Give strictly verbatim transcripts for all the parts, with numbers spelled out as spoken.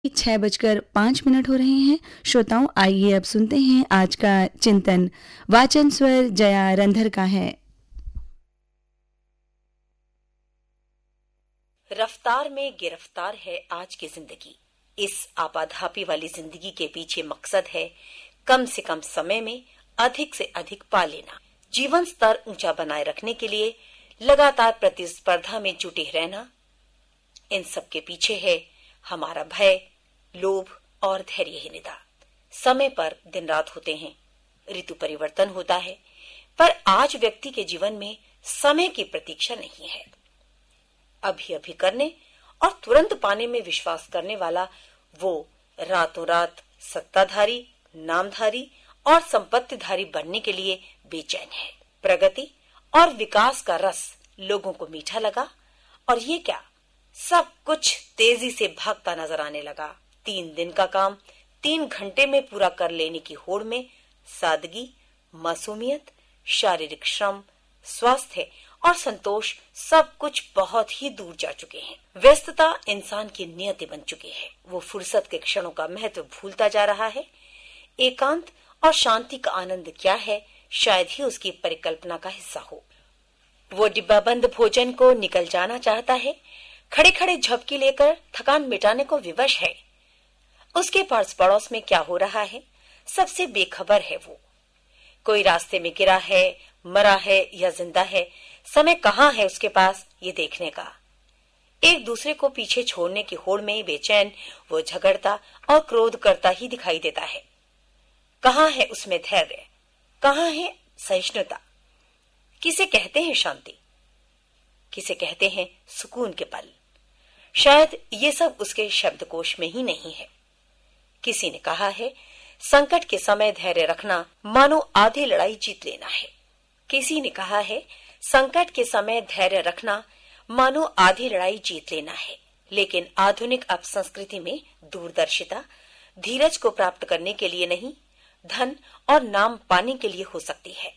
छह बजकर पाँच मिनट हो रहे हैं। श्रोताओं, आइए अब सुनते हैं आज का चिंतन। वाचन स्वर जया रंधर का है। रफ्तार में गिरफ्तार है आज की जिंदगी। इस आपाधापी वाली जिंदगी के पीछे मकसद है कम से कम समय में अधिक से अधिक पा लेना। जीवन स्तर ऊंचा बनाए रखने के लिए लगातार प्रतिस्पर्धा में जुटे रहना। इन सब के पीछे है हमारा भय, लोभ और धैर्यहीनता। समय पर दिन रात होते हैं, ऋतु परिवर्तन होता है, पर आज व्यक्ति के जीवन में समय की प्रतीक्षा नहीं है। अभी अभी करने और तुरंत पाने में विश्वास करने वाला वो रातों रात सत्ताधारी, नामधारी और संपत्तिधारी बनने के लिए बेचैन है। प्रगति और विकास का रस लोगों को मीठा लगा और ये क्या, सब कुछ तेजी से भागता नजर आने लगा। तीन दिन का काम तीन घंटे में पूरा कर लेने की होड़ में सादगी, मासूमियत, शारीरिक श्रम, स्वास्थ्य और संतोष सब कुछ बहुत ही दूर जा चुके हैं। व्यस्तता इंसान की नियति बन चुकी है। वो फुर्सत के क्षणों का महत्व भूलता जा रहा है। एकांत और शांति का आनंद क्या है, शायद ही उसकी परिकल्पना का हिस्सा हो। वो डिब्बाबंद भोजन को निकल जाना चाहता है, खड़े खड़े झपकी लेकर थकान मिटाने को विवश है। उसके पास पड़ोस में क्या हो रहा है सबसे बेखबर है वो। कोई रास्ते में गिरा है, मरा है या जिंदा है, समय कहाँ है उसके पास ये देखने का। एक दूसरे को पीछे छोड़ने की होड़ में बेचैन वो झगड़ता और क्रोध करता ही दिखाई देता है। कहाँ है उसमें धैर्य, कहाँ है सहिष्णुता। किसे कहते हैं शांति, किसे कहते हैं सुकून के पल। शायद ये सब उसके शब्दकोश में ही नहीं है। किसी ने कहा है संकट के समय धैर्य रखना मानो आधी लड़ाई जीत लेना है। किसी ने कहा है संकट के समय धैर्य रखना मानो आधी लड़ाई जीत लेना है। लेकिन आधुनिक अपसंस्कृति में दूरदर्शिता धीरज को प्राप्त करने के लिए नहीं, धन और नाम पाने के लिए हो सकती है।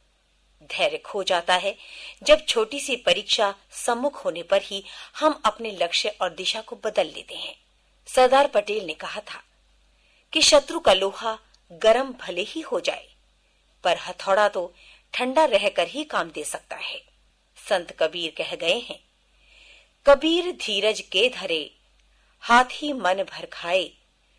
धैर्य खो जाता है जब छोटी सी परीक्षा सम्मुख होने पर ही हम अपने लक्ष्य और दिशा को बदल लेते हैं। सरदार पटेल ने कहा था कि शत्रु का लोहा गरम भले ही हो जाए, पर हथौड़ा तो ठंडा रहकर ही काम दे सकता है। संत कबीर कह गए हैं, कबीर धीरज के धरे, हाथी मन भर खाए,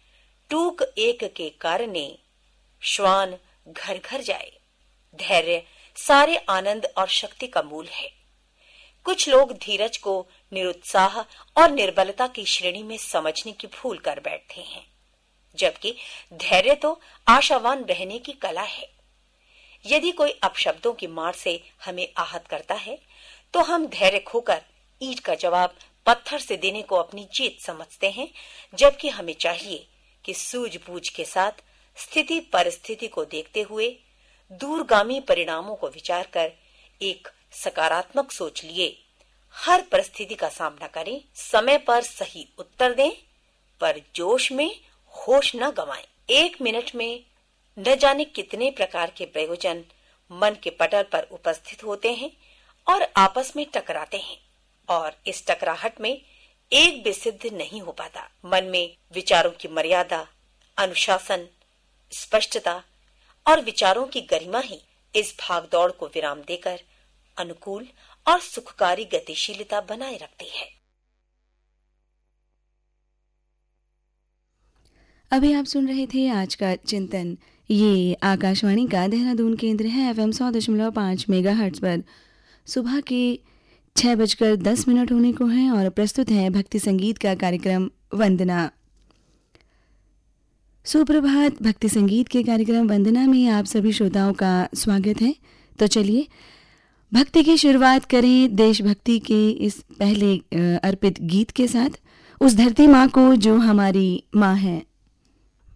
टूक एक के कारणे, श्वान घर घर जाए। धैर्य सारे आनंद और शक्ति का मूल है। कुछ लोग धीरज को निरुत्साह और निर्बलता की श्रेणी में समझने की भूल कर बैठते हैं, जबकि धैर्य तो आशावान रहने की कला है। यदि कोई अपशब्दों की मार से हमें आहत करता है तो हम धैर्य खोकर ईंट का जवाब पत्थर से देने को अपनी जीत समझते हैं, जबकि हमें चाहिए कि सूझबूझ के साथ स्थिति परिस्थिति को देखते हुए दूरगामी परिणामों को विचार कर एक सकारात्मक सोच लिए हर परिस्थिति का सामना करें, समय पर सही उत्तर दें, पर जोश में होश न गंवाएं। एक मिनट में न जाने कितने प्रकार के प्रयोजन मन के पटल पर उपस्थित होते हैं और आपस में टकराते हैं, और इस टकराहट में एक भी सिद्ध नहीं हो पाता। मन में विचारों की मर्यादा, अनुशासन, स्पष्टता और विचारों की गरिमा ही इस भागदौड़ को विराम देकर अनुकूल और सुखकारी गतिशीलता बनाए रखती है। अभी आप सुन रहे थे आज का चिंतन। ये आकाशवाणी का देहरादून केंद्र है। एफ एम सौ दशमलव पाँच मेगा हर्ट्ज पर सुबह के छह बजकर दस मिनट होने को है और प्रस्तुत है भक्ति संगीत का कार्यक्रम वंदना। सुप्रभात। भक्ति संगीत के कार्यक्रम वंदना में आप सभी श्रोताओं का स्वागत है। तो चलिए भक्ति की शुरुआत करें देशभक्ति के इस पहले अर्पित गीत के साथ। उस धरती माँ को जो हमारी माँ है।